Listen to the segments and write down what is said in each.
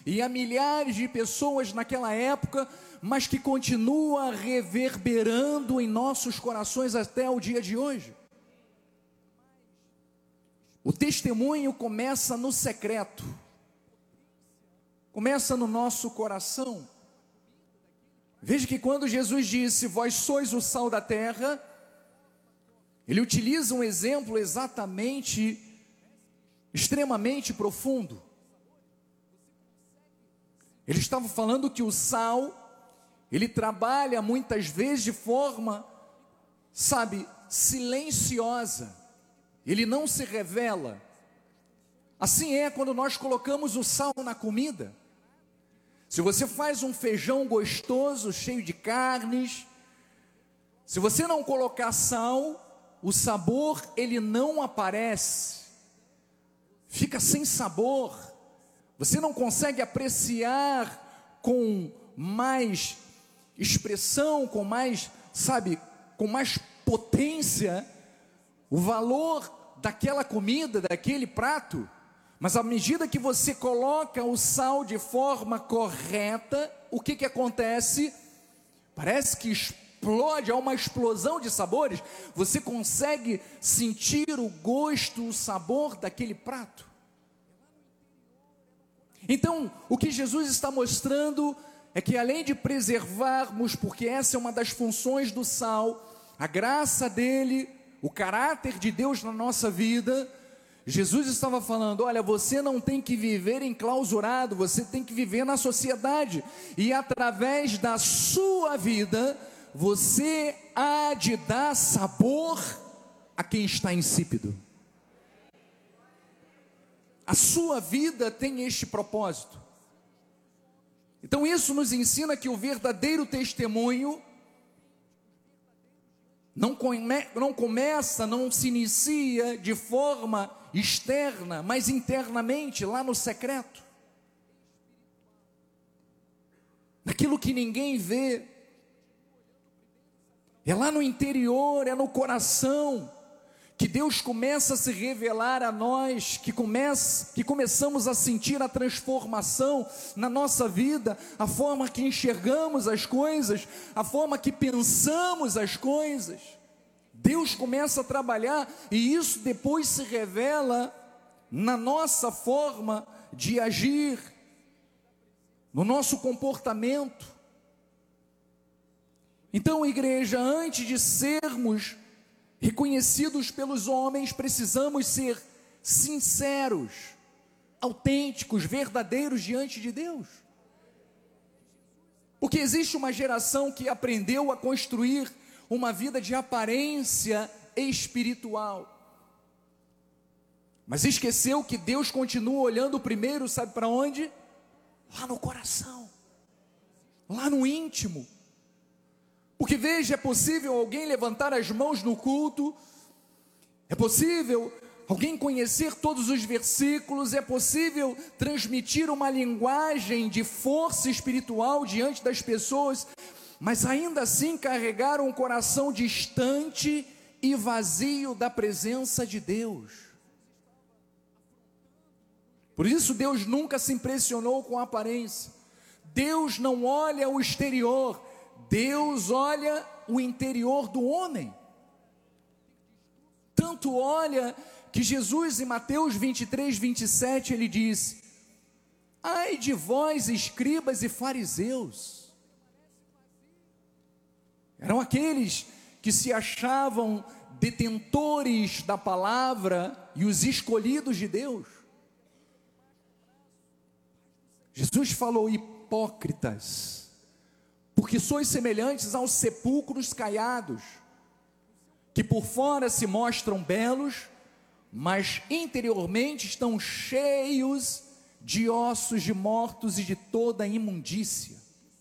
e a milhares de pessoas naquela época, mas que continua reverberando em nossos corações até o dia de hoje. O testemunho começa no secreto, começa no nosso coração. Veja que quando Jesus disse, vós sois o sal da terra, ele utiliza um exemplo extremamente profundo. Ele estava falando que o sal, ele trabalha muitas vezes de forma, silenciosa. Ele não se revela. Assim é quando nós colocamos o sal na comida. Se você faz um feijão gostoso, cheio de carnes, se você não colocar sal, o sabor ele não aparece. Fica sem sabor. Você não consegue apreciar com mais expressão, com mais potência o valor daquela comida, daquele prato. Mas à medida que você coloca o sal de forma correta, o que acontece? Parece que explode, há uma explosão de sabores. Você consegue sentir o gosto, o sabor daquele prato. Então, o que Jesus está mostrando é que além de preservarmos, porque essa é uma das funções do sal, a graça dele, o caráter de Deus na nossa vida, Jesus estava falando, olha, você não tem que viver enclausurado, você tem que viver na sociedade, e através da sua vida, você há de dar sabor a quem está insípido. A sua vida tem este propósito. Então isso nos ensina que o verdadeiro testemunho não se inicia de forma externa, mas internamente, lá no secreto. Naquilo que ninguém vê. É lá no interior, é no coração, que Deus começa a se revelar a nós, que começamos a sentir a transformação na nossa vida, a forma que enxergamos as coisas, a forma que pensamos as coisas. Deus começa a trabalhar e isso depois se revela na nossa forma de agir, no nosso comportamento. Então, igreja, antes de sermos reconhecidos pelos homens, precisamos ser sinceros, autênticos, verdadeiros diante de Deus. Porque existe uma geração que aprendeu a construir uma vida de aparência espiritual, mas esqueceu que Deus continua olhando primeiro, sabe para onde? Lá no coração, lá no íntimo. Porque veja, é possível alguém levantar as mãos no culto, é possível alguém conhecer todos os versículos, é possível transmitir uma linguagem de força espiritual diante das pessoas, mas ainda assim carregar um coração distante e vazio da presença de Deus. Por isso Deus nunca se impressionou com a aparência. Deus não olha o exterior, Deus olha o interior do homem. Tanto olha que Jesus em Mateus 23, 27, ele diz: ai de vós, escribas e fariseus. Eram aqueles que se achavam detentores da palavra e os escolhidos de Deus. Jesus falou: hipócritas, porque sois semelhantes aos sepulcros caiados, que por fora se mostram belos, mas interiormente estão cheios de ossos de mortos e de toda a imundícia.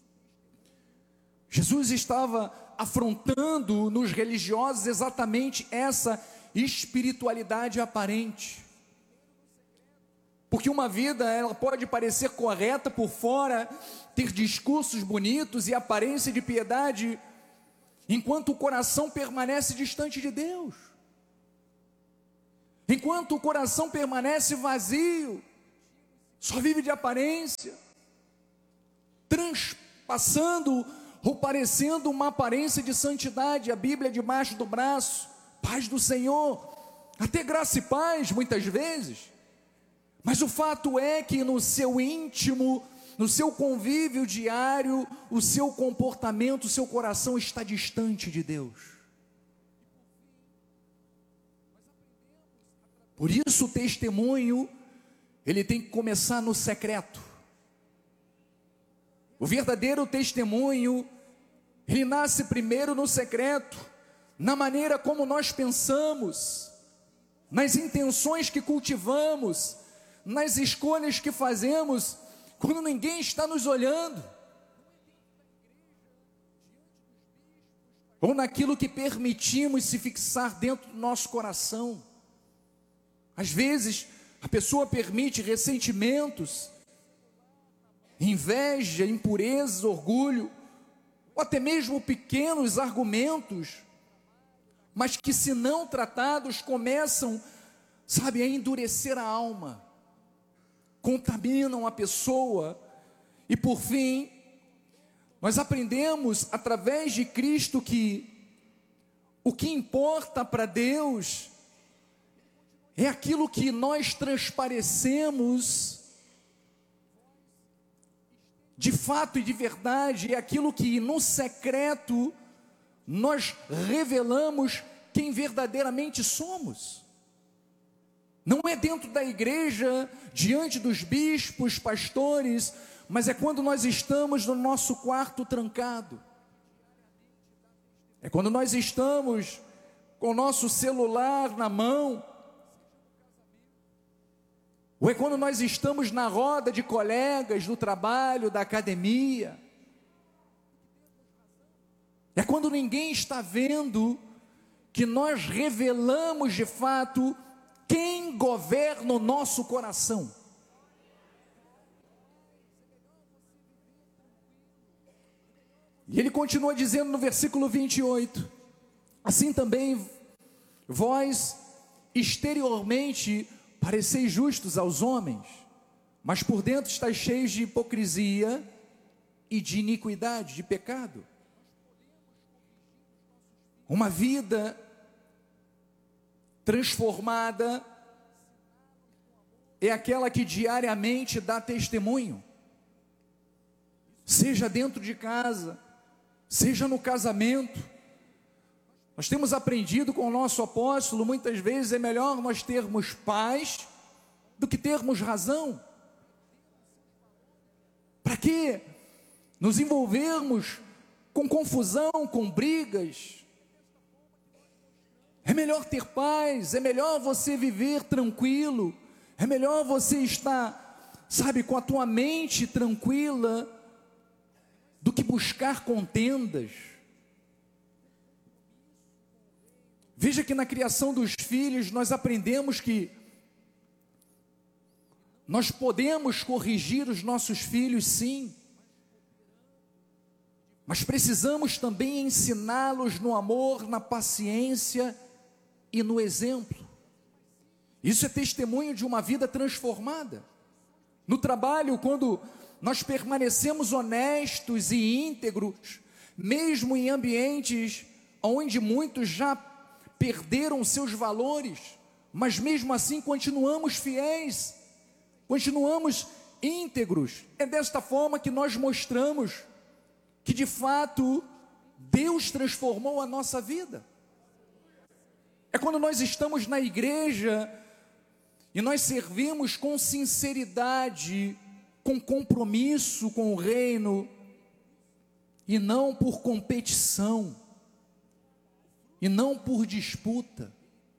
Jesus estava afrontando nos religiosos exatamente essa espiritualidade aparente. Porque uma vida, ela pode parecer correta por fora, ter discursos bonitos e aparência de piedade, enquanto o coração permanece distante de Deus. Enquanto o coração permanece vazio, só vive de aparência. transpassando ou parecendo uma aparência de santidade, a Bíblia debaixo do braço, paz do Senhor, até graça e paz muitas vezes, mas o fato é que no seu íntimo, no seu convívio diário, o seu comportamento, o seu coração está distante de Deus. Por isso o testemunho, ele tem que começar no secreto. O verdadeiro testemunho, ele nasce primeiro no secreto, na maneira como nós pensamos, nas intenções que cultivamos, nas escolhas que fazemos, quando ninguém está nos olhando, ou naquilo que permitimos se fixar dentro do nosso coração. Às vezes, a pessoa permite ressentimentos, inveja, impureza, orgulho, ou até mesmo pequenos argumentos, mas que, se não tratados, começam, a endurecer a alma, contaminam a pessoa, e por fim, nós aprendemos através de Cristo que o que importa para Deus é aquilo que nós transparecemos de fato e de verdade, é aquilo que no secreto nós revelamos quem verdadeiramente somos. Não é dentro da igreja, diante dos bispos, pastores, mas é quando nós estamos no nosso quarto trancado. É quando nós estamos com o nosso celular na mão, ou é quando nós estamos na roda de colegas, do trabalho, da academia. É quando ninguém está vendo que nós revelamos de fato quem governa o nosso coração. E ele continua dizendo no versículo 28, assim também vós exteriormente pareceis justos aos homens, mas por dentro estáis cheios de hipocrisia e de iniquidade, de pecado. Uma vida transformada é aquela que diariamente dá testemunho, seja dentro de casa, seja no casamento. Nós temos aprendido com o nosso apóstolo, muitas vezes é melhor nós termos paz do que termos razão. Para que nos envolvermos com confusão, com brigas? É melhor ter paz, é melhor você viver tranquilo, é melhor você estar, com a tua mente tranquila, do que buscar contendas. Veja que na criação dos filhos nós aprendemos que nós podemos corrigir os nossos filhos, sim, mas precisamos também ensiná-los no amor, na paciência e no exemplo. Isso é testemunho de uma vida transformada. No trabalho, quando nós permanecemos honestos e íntegros, mesmo em ambientes onde muitos já perderam seus valores, mas mesmo assim continuamos fiéis, continuamos íntegros. É desta forma que nós mostramos que de fato Deus transformou a nossa vida. É quando nós estamos na igreja e nós servimos com sinceridade, com compromisso com o reino, e não por competição, e não por disputa,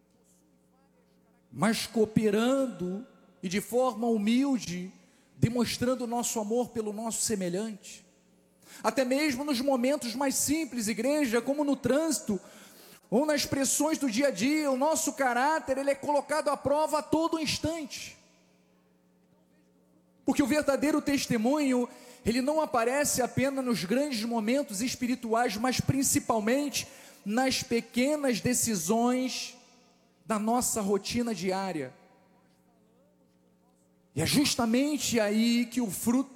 mas cooperando e de forma humilde, demonstrando o nosso amor pelo nosso semelhante. Até mesmo nos momentos mais simples, igreja, como no trânsito, ou nas pressões do dia a dia, o nosso caráter, ele é colocado à prova a todo instante. Porque o verdadeiro testemunho, ele não aparece apenas nos grandes momentos espirituais, mas principalmente nas pequenas decisões da nossa rotina diária. E é justamente aí que o fruto